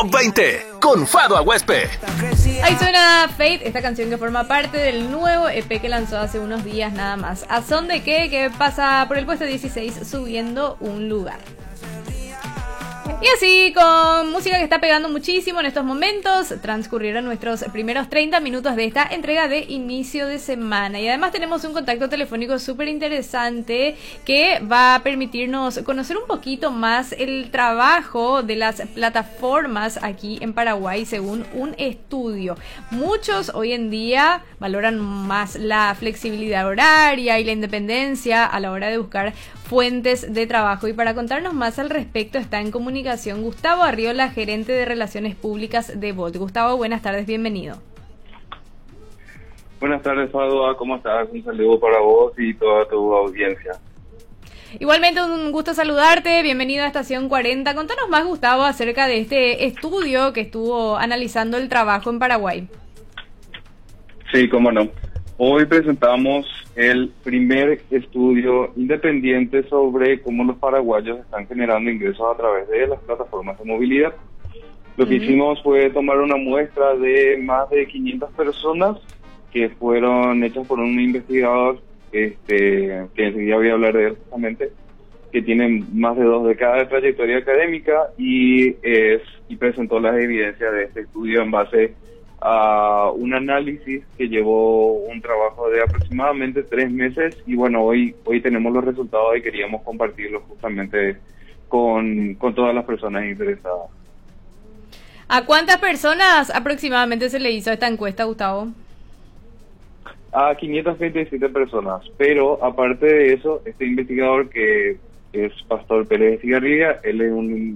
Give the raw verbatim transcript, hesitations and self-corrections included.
Top veinte con Fado Aguespe. Ahí suena Fate, esta canción que forma parte del nuevo E P que lanzó hace unos días nada más. ¿A son de qué? Que pasa por el puesto dieciséis subiendo un lugar. Y así, con música que está pegando muchísimo en estos momentos, transcurrieron nuestros primeros treinta minutos de esta entrega de inicio de semana. Y además tenemos un contacto telefónico súper interesante que va a permitirnos conocer un poquito más el trabajo de las plataformas aquí en Paraguay según un estudio. Muchos hoy en día valoran más la flexibilidad horaria y la independencia a la hora de buscar fuentes de trabajo. Y para contarnos más al respecto está en comunicación Gustavo Arriola, gerente de Relaciones Públicas de Volt. Gustavo, buenas tardes, bienvenido. Buenas tardes, Fado, ¿cómo estás? Un saludo para vos y toda tu audiencia. Igualmente un gusto saludarte, bienvenido a Estación cuarenta. Contanos más, Gustavo, acerca de este estudio que estuvo analizando el trabajo en Paraguay. Sí, cómo no. Hoy presentamos el primer estudio independiente sobre cómo los paraguayos están generando ingresos a través de las plataformas de movilidad. Lo que uh-huh. hicimos fue tomar una muestra de más de quinientas personas que fueron hechas por un investigador, este, que enseguida voy a hablar de él justamente, que tiene más de dos décadas de trayectoria académica y, es, y presentó las evidencias de este estudio en base a un análisis que llevó un trabajo de aproximadamente tres meses y bueno, hoy hoy tenemos los resultados y queríamos compartirlos justamente con, con todas las personas interesadas. ¿A cuántas personas aproximadamente se le hizo esta encuesta, Gustavo? A quinientas treinta y siete personas, pero aparte de eso, este investigador que es Pastor Pérez de Cigarrilla, él es un